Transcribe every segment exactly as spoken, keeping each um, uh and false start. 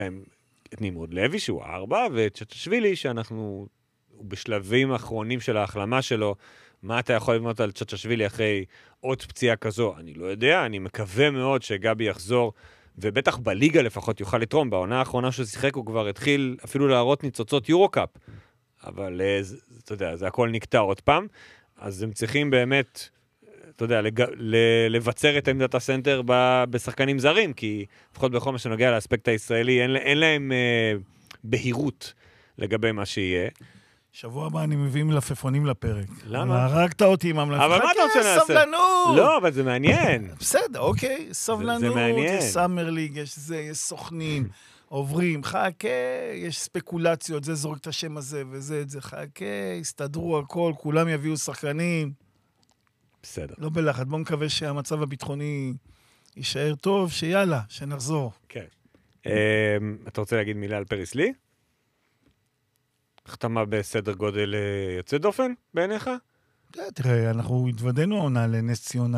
את נמרוד לוי, שהוא ארבע, ואת צ'צ'שווילי, שאנחנו בשלבים האחרונים של ההחלמה שלו. מה אתה יכול לבנות על צ'צ'שווילי אחרי עוד פציעה כזו? אני לא יודע, אני מקווה מאוד שגבי יחזור, ובטח בליגה לפחות יוכל לתרום. בעונה האחרונה שהוא שיחק הוא כבר התחיל אפילו להראות ניצוצות יורו-קאפ. אבל אתה יודע, זה הכל נקטע עוד פעם. אז הם צריכים באמת, אתה יודע, לג... לבצר את עמדת הסנטר ב... בשחקנים זרים, כי לפחות בכל מה שנוגע לאספקט הישראלי, אין, אין להם אה, בהירות לגבי מה שיהיה. שבוע הבא אני מביא מלפפונים לפרק. למה? הרגת אותי עם המלפפונים. אבל מה אתה רוצה לעשות? סבלנות. לא, אבל זה מעניין. בסדר, אוקיי. סבלנות, זה מעניין. יש סאמר ליג, יש זה, יש סוכנים, עוברים, חכה, יש ספקולציות, זה זורק את השם הזה וזה, זה חכה, הסתדרו הכל, כולם יביאו שחקנים. בסדר. לא בלחץ, בוא מקווה שהמצב הביטחוני יישאר טוב, שיאללה, שנחזור. כן. אתה רוצה להגיד מילה על פריסלי? החתמה בסדר גודל יוצא דופן בעיניך? תראה, אנחנו התוודענו העונה לנס ציונה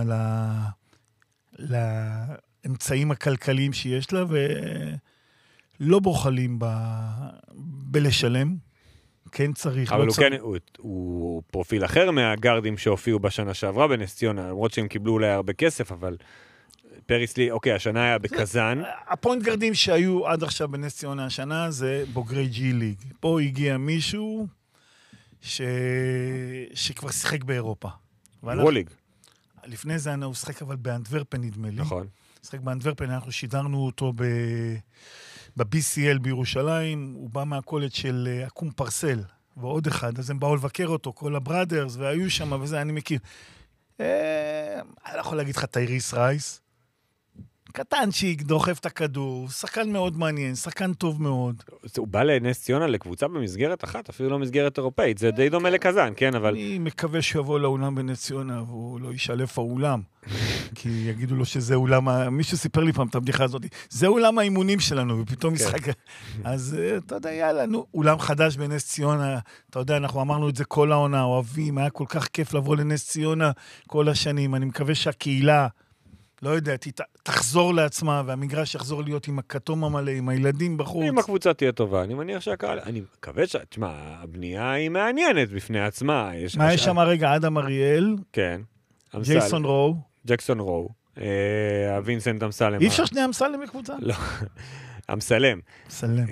לאמצעים הכלכליים שיש לה, ולא בוחלים בלשלם. כן צריך. אבל הוא כן, הוא פרופיל אחר מהגרדים שהופיעו בשנה שעברה בנס ציונה, למרות שהם קיבלו אולי הרבה כסף, אבל פריסלי, אוקיי, השנה היה בקזן. הפוינט גרדים שהיו עד עכשיו בנס ציונה השנה זה בוגרי ג'י ליג. פה הגיע מישהו ש... שכבר שיחק באירופה. יורוליג. לפני זה הוא שיחק אבל באנטוורפן נדמה לי. נכון. שיחק באנטוורפן, אנחנו שידרנו אותו ב... ב-בי סי אל בירושלים, הוא בא מהקולג' של אקום פרסל, ועוד אחד, אז הם באו לבקר אותו, כל הבראדרס, והיו שם, וזה אני מכיר. אני לא יכול להגיד לך טייריס רייס, קטנצ'יק, דוחף את הכדור, שחקן מאוד מעניין, שחקן טוב מאוד. הוא בא לנס ציונה לקבוצה במסגרת אחת, אפילו לא מסגרת אירופאית, זה די דומה לקזן, כן, אבל... אני מקווה שיבוא לאולם בנס ציונה, והוא לא ישלף האולם, כי יגידו לו שזה אולם, מישהו סיפר לי פעם את הבדיחה הזאת, זה אולם האימונים שלנו, ופתאום משחק... אז אתה יודע, יאללה, נו, אולם חדש בנס ציונה, אתה יודע, אנחנו אמרנו את זה כל העונה, אוהבים, היה כל כך כיף לבוא לנס ציונה כל השנים, אני מקווה שהקהילה לא יודע, תחזור לעצמה, והמגרש יחזור להיות עם הכתום המלא, עם הילדים בחוץ. אם הקבוצה תהיה טובה, אני מניח שהקהל, אני מקווה ש... תשמע, הבנייה היא מעניינת בפני עצמה. מה יש שם הרגע? אדם אריאל? כן. ג'ייסון רו? ג'קסון רו. וינסנט אמסלם. אי אפשר שני אמסלם בקבוצה? לא. אמסלם. אמסלם.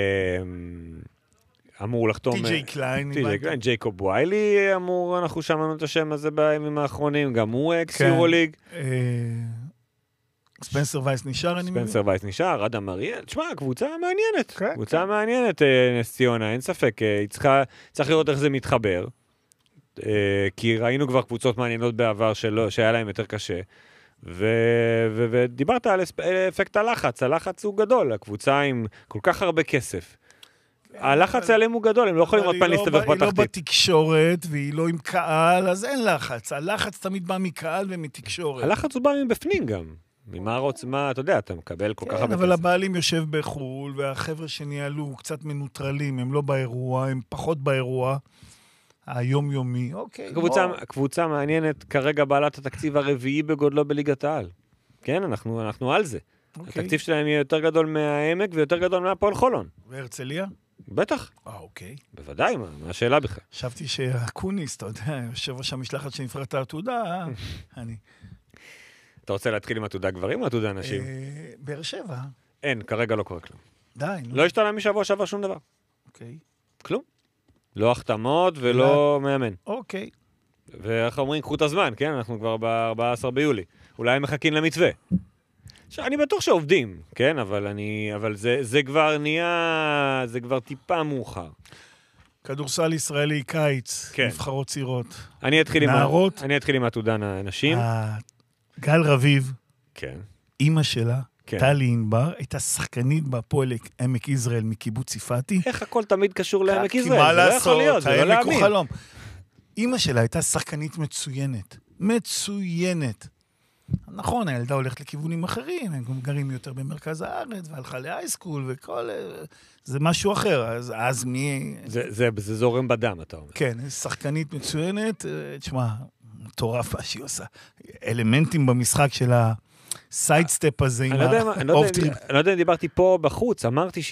אמור לחתום... טי.ג'יי קליין. טי.ג'יי קליין. ג'ייקוב ויילי אמור, אנחנו שמענו את השם הזה בימים האחרונים, גם הוא אקס יורוליג. ספנסר וייס נשאר, אני מבין? ספנסר וייס נשאר, אדם אריאל. תשמע, קבוצה מעניינת. קבוצה מעניינת, נס ציונה, אין ספק. צריך לראות איך זה מתחבר. כי ראינו כבר קבוצות מעניינות בעבר שהיה להם יותר קשה. ודיברת על אפקט הלחץ. הלחץ הוא גדול. הקבוצה עם כל כך הרבה כסף. הלחץ עליהם הוא גדול, הם לא יכולים עוד פעם להסתבר בתחתית. היא לא בתקשורת, והיא לא עם קהל, אז אין לחץ. הלחץ תמיד בא מקהל ומתקשורת. הלחץ הוא בא מבפנים גם. ממה רוצ, מה, אתה יודע, אתה מקבל כל כך הרבה כסף. כן, אבל הבעלים יושב בחול, והחבר'ה שניהלו קצת מנוטרלים, הם לא באירוע, הם פחות באירוע, היומיומי, אוקיי. קבוצה מעניינת, כרגע בעלת התקציב הרביעי בגודלו בליגת העל. כן, אנחנו על זה. התקציב שלהם יהיה יותר גדול מהעמק, ויותר גדול מהפועל חולון. והרצליה? בטח. אה, אוקיי. בוודאי, מה, מה השאלה בכלל? חשבתי שהקוניס, אתה יודע, יושב ראש המשלחת שנבחרת העתודה, אני... אתה רוצה להתחיל עם עתודה גברים או עתודה נשים? באר שבע. אין, כרגע לא קורה כלום. די, נו. לא השתנה משבוע שעבר שום דבר. אוקיי. כלום. לא החתמות ולא מאמן. אוקיי. ואיך אומרים, קחו את הזמן, כן? אנחנו כבר ב-ארבעה עשר ביולי. אולי מחכים למתווה. אני בטוח שעובדים, כן? אבל אני, אבל זה, זה כבר נהיה, זה כבר טיפה מאוחר. כדורסל ישראלי קיץ, כן. נבחרות צעירות. אני אתחיל נערות. עם, אני אתחיל עם עתודה נשים. גל רביב. כן. אמא שלה, כן. טלי ענבר, הייתה שחקנית בהפועל עמק יזרעאל מקיבוץ יפתי. איך הכל תמיד קשור לעמק יזרעאל? מה לעשות? זה לא יכול להיות, זה לא להאמין. חלום. אמא שלה הייתה שחקנית מצוינת. מצוינת. נכון, הילדה הולכת לכיוונים אחרים, הם גם גרים יותר במרכז הארץ, והלכה להייסקול וכל... זה משהו אחר, אז, אז מי... זה, זה, זה זורם בדם, אתה אומר. כן, שחקנית מצוינת, תשמע, מטורף מה שהיא עושה. אלמנטים במשחק של הסיידסטפ הזה, אני לא יודע אם דיברתי פה בחוץ, אמרתי